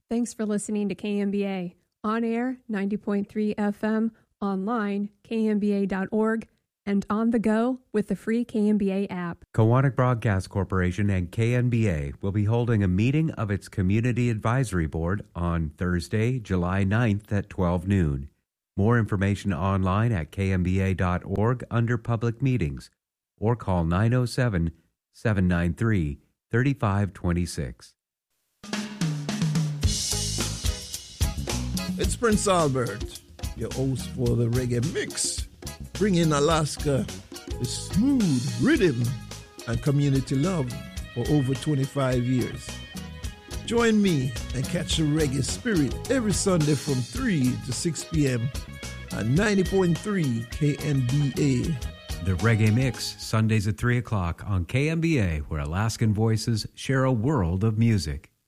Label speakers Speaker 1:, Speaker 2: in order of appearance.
Speaker 1: Thanks for listening to KMBA. On air, 90.3 FM, online, kmba.org, and on the go with the free KMBA app.
Speaker 2: Koahnic Broadcast Corporation and KNBA will be holding a meeting of its Community Advisory Board on Thursday, July 9th at 12 noon. More information online at kmba.org under Public Meetings or call 907-793-3526.
Speaker 3: It's Prince Albert, your host for the Reggae Mix, bringing Alaska the smooth rhythm and community love for over 25 years. Join me and catch the reggae spirit every Sunday from 3 to 6 p.m. at 90.3 KNBA.
Speaker 2: The Reggae Mix, Sundays at 3 o'clock on KMBA, where Alaskan voices share a world of music.